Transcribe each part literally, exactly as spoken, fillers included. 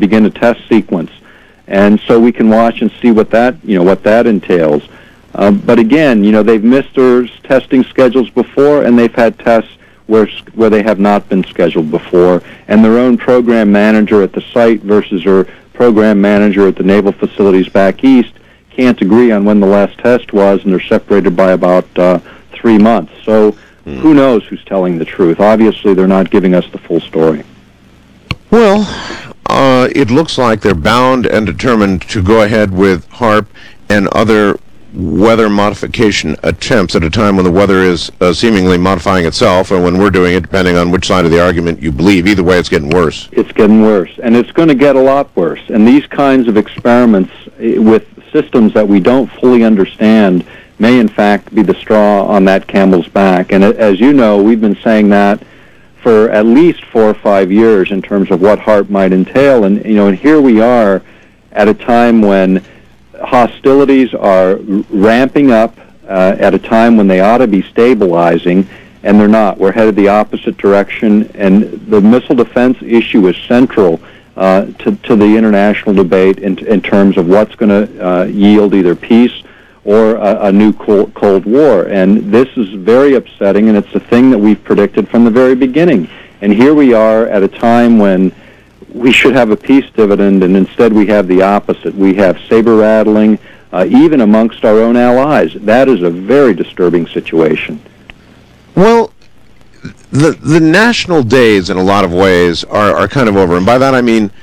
begin a test sequence, and so we can watch and see what that you know what that entails. Um, but again, you know, they've missed their testing schedules before, and they've had tests where where they have not been scheduled before, and their own program manager at the site versus their program manager at the naval facilities back east can't agree on when the last test was, and they're separated by about uh, three months. So mm. who knows who's telling the truth? Obviously, they're not giving us the full story. Well, uh, it looks like they're bound and determined to go ahead with HAARP and other weather modification attempts at a time when the weather is uh, seemingly modifying itself, or when we're doing it, depending on which side of the argument you believe. Either way, it's getting worse. It's getting worse, and it's going to get a lot worse. And these kinds of experiments with systems that we don't fully understand may, in fact, be the straw on that camel's back. And as you know, we've been saying that for at least four or five years in terms of what HAARP might entail. And, you know, and here we are at a time when hostilities are ramping up uh, at a time when they ought to be stabilizing, and they're not. We're headed the opposite direction, and the missile defense issue is central uh, to, to the international debate in, in terms of what's going to uh, yield either peace or a, a new Cold, Cold War. And this is very upsetting, and it's a thing that we've predicted from the very beginning. And here we are at a time when we should have a peace dividend, and instead we have the opposite. We have saber-rattling, uh, even amongst our own allies. That is a very disturbing situation. Well, the the national days, in a lot of ways, are, are kind of over. And by that I mean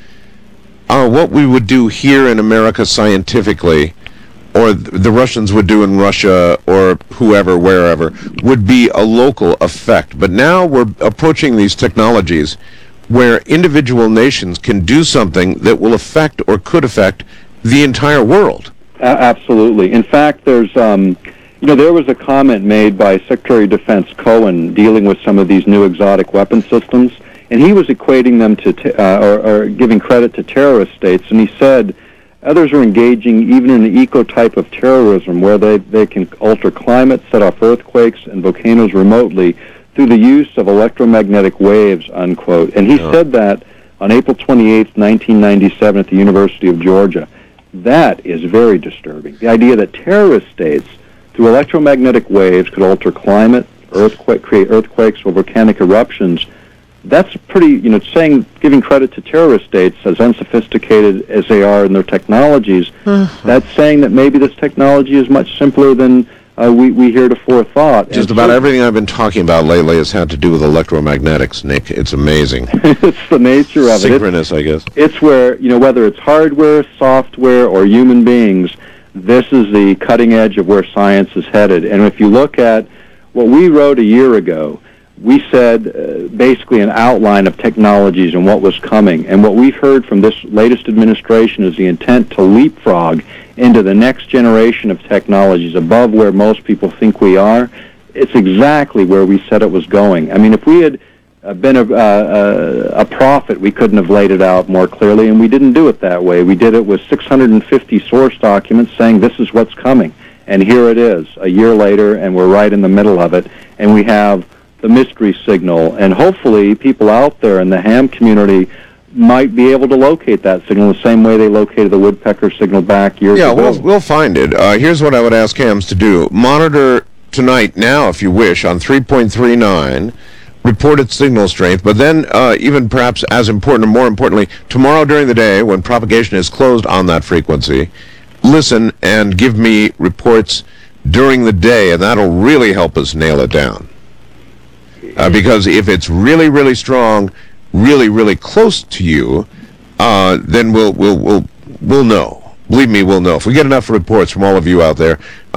uh, what we would do here in America scientifically, or the Russians would do in Russia, or whoever, wherever, would be a local effect. But now we're approaching these technologies where individual nations can do something that will affect or could affect the entire world. Uh, absolutely. In fact, there's, um, you know, there was a comment made by Secretary of Defense Cohen dealing with some of these new exotic weapon systems, and he was equating them to, t- uh, or, or giving credit to terrorist states, and he said others are engaging even in the eco-type of terrorism where they, they can alter climate, set off earthquakes and volcanoes remotely through the use of electromagnetic waves, unquote. And he yeah. said that on April twenty-eighth, nineteen ninety-seven at the University of Georgia. That is very disturbing. The idea that terrorist states, through electromagnetic waves, could alter climate, earthquake, create earthquakes or volcanic eruptions, that's pretty, you know, saying, giving credit to terrorist states as unsophisticated as they are in their technologies, uh-huh. that's saying that maybe this technology is much simpler than Uh, we, we heretofore thought. Just and about so, everything I've been talking about lately has had to do with electromagnetics, Nick. It's amazing. It's the nature of Synchronous, it. Synchronous, I guess. It's where, you know, whether it's hardware, software, or human beings, this is the cutting edge of where science is headed. And if you look at what we wrote a year ago, we said uh, basically an outline of technologies and what was coming. And what we've heard from this latest administration is the intent to leapfrog into the next generation of technologies above where most people think we are. It's exactly where we said it was going. I mean, if we had uh, been a, uh, a prophet, we couldn't have laid it out more clearly, and we didn't do it that way. We did it with six hundred fifty source documents saying this is what's coming. And here it is, a year later, and we're right in the middle of it. And we have the mystery signal, and hopefully people out there in the ham community might be able to locate that signal the same way they located the woodpecker signal back years yeah, ago. Yeah, we'll, we'll find it. Uh, here's what I would ask hams to do. Monitor tonight now, if you wish, on three point three nine, reported signal strength, but then uh, even perhaps as important or more importantly, tomorrow during the day when propagation is closed on that frequency, listen and give me reports during the day, and that'll really help us nail it down. Uh, because if it's really, really strong, really, really close to you, uh, then we'll we'll we'll we'll know. Believe me, we'll know. If we get enough reports from all of you out there,